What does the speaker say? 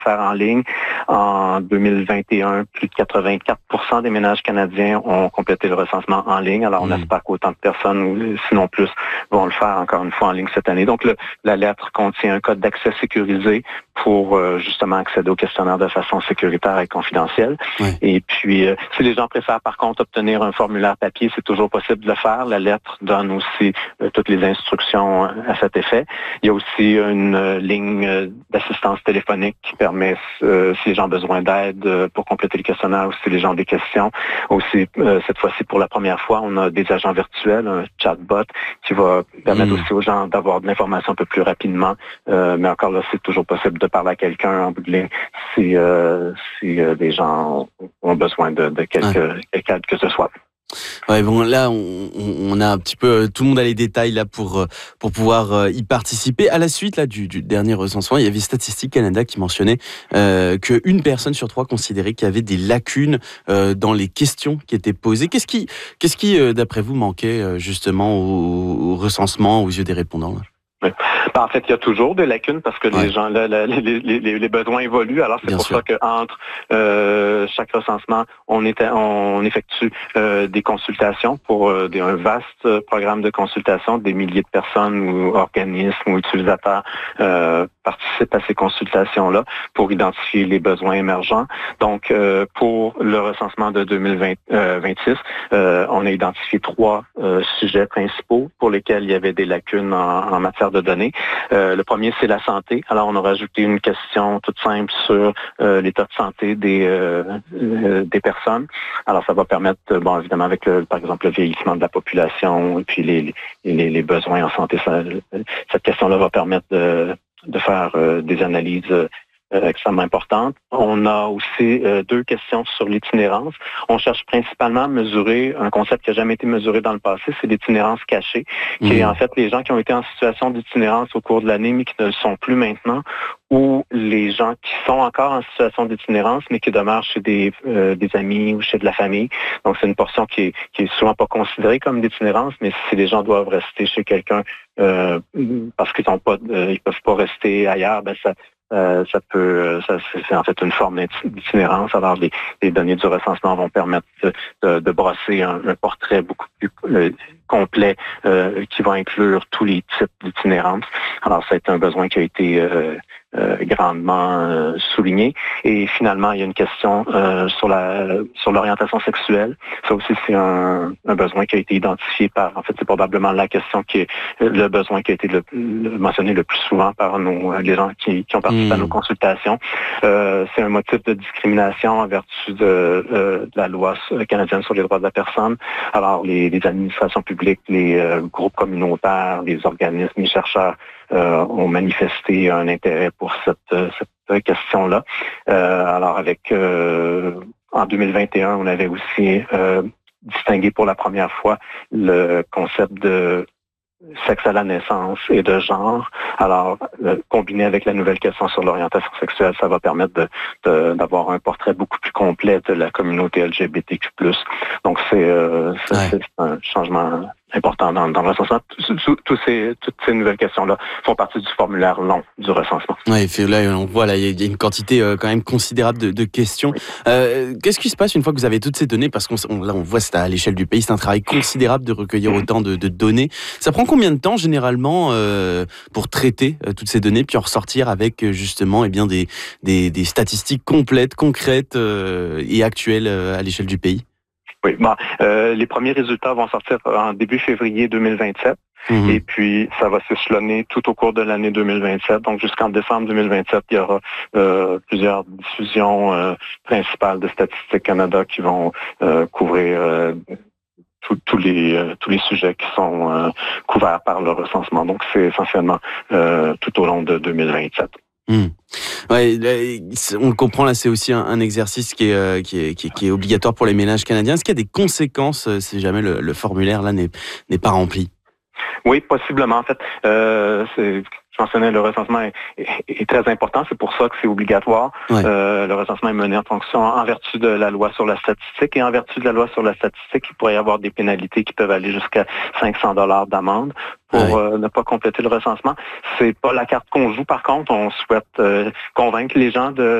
faire en ligne. En 2021, plus de 84% des ménages canadiens ont complété le recensement en ligne. Alors, on espère qu'autant de personnes, sinon plus, vont le faire encore une fois en ligne cette année. Donc, la lettre contient un code d'accès sécurisé pour justement accéder au questionnaire de façon sécuritaire et confidentielle. Oui. Et puis, si les gens préfèrent par contre obtenir un formulaire papier, c'est toujours possible de le faire. La lettre donne aussi toutes les instructions à cet effet. Il y a aussi une ligne d'assistance téléphonique qui permet, si les gens ont besoin d'aide pour compléter le questionnaire ou si les gens ont des questions. Aussi, cette fois-ci, pour la première fois, on a des agents virtuels, un chatbot qui va permettre aussi aux gens d'avoir de l'information un peu plus rapidement. Mais encore là, c'est toujours possible de parler à quelqu'un en bout de ligne si des gens ont besoin de quelque aide que ce soit. Ouais, bon, là, on a un petit peu, tout le monde a les détails là pour pouvoir y participer. À la suite là du dernier recensement, il y avait Statistique Canada qui mentionnait qu'une personne sur 3 considérait qu'il y avait des lacunes dans les questions qui étaient posées. Qu'est-ce qui d'après vous, manquait justement au recensement aux yeux des répondants là? Oui. En fait, il y a toujours des lacunes parce que les gens, les besoins évoluent. Alors, c'est pour ça qu'entre chaque recensement, on effectue des consultations pour un vaste programme de consultation. Des milliers de personnes ou organismes ou utilisateurs participent à ces consultations-là pour identifier les besoins émergents. Donc, pour le recensement de 2026, on a identifié 3 sujets principaux pour lesquels il y avait des lacunes en matière de données. Le premier, c'est la santé. Alors, on a rajouté une question toute simple sur l'état de santé des personnes. Alors, ça va permettre, évidemment, avec par exemple, le vieillissement de la population et puis les besoins en santé, cette question-là va permettre de faire des analyses extrêmement importante. On a aussi 2 questions sur l'itinérance. On cherche principalement à mesurer un concept qui n'a jamais été mesuré dans le passé, c'est l'itinérance cachée, qui est en fait les gens qui ont été en situation d'itinérance au cours de l'année, mais qui ne le sont plus maintenant, ou les gens qui sont encore en situation d'itinérance, mais qui demeurent chez des amis ou chez de la famille. Donc, c'est une portion qui est souvent pas considérée comme d'itinérance, mais si les gens doivent rester chez quelqu'un parce qu'ils peuvent pas rester ailleurs, c'est en fait une forme d'itinérance. Alors, les données du recensement vont permettre de brosser un portrait beaucoup plus complet qui va inclure tous les types d'itinérance. Alors, c'est un besoin qui a été grandement souligné. Et finalement, il y a une question sur l'orientation sexuelle. Ça aussi, c'est un besoin qui a été identifié c'est probablement la question qui est le besoin qui a été mentionné le plus souvent par les gens qui ont participé à nos consultations. C'est un motif de discrimination en vertu de la loi canadienne sur les droits de la personne. Alors, les administrations publiques, les groupes communautaires, les organismes, les chercheurs ont manifesté un intérêt pour cette question-là. Alors, en 2021, on avait aussi distingué pour la première fois le concept de sexe à la naissance et de genre. Alors, combiné avec la nouvelle question sur l'orientation sexuelle, ça va permettre d'avoir un portrait beaucoup plus complet de la communauté LGBTQ+. Donc, c'est un changement important dans le recensement. Toutes ces nouvelles questions-là font partie du formulaire long du recensement. Oui, là, on voit, là, il y a une quantité quand même considérable de questions. Qu'est-ce qui se passe une fois que vous avez toutes ces données? Parce là, on voit, c'est à l'échelle du pays, c'est un travail considérable de recueillir autant de données. Ça prend combien de temps, généralement, pour traiter toutes ces données, puis en ressortir avec, justement, des statistiques complètes, concrètes et actuelles à l'échelle du pays? Oui, les premiers résultats vont sortir en début février 2027. Et puis, ça va s'échelonner tout au cours de l'année 2027. Donc, jusqu'en décembre 2027, il y aura plusieurs diffusions principales de Statistique Canada qui vont couvrir tous les sujets qui sont couverts par le recensement. Donc, c'est essentiellement tout au long de 2027. Ouais, on le comprend, là, c'est aussi un exercice qui est obligatoire pour les ménages canadiens. Est-ce qu'il y a des conséquences si jamais le formulaire là n'est pas rempli? Oui, possiblement. En fait, Je mentionnais, le recensement est très important. C'est pour ça que c'est obligatoire. Ouais. Le recensement est mené en vertu de la loi sur la statistique. Et en vertu de la loi sur la statistique, il pourrait y avoir des pénalités qui peuvent aller jusqu'à 500 $ d'amende pour ne pas compléter le recensement. C'est pas la carte qu'on joue. Par contre, on souhaite convaincre les gens de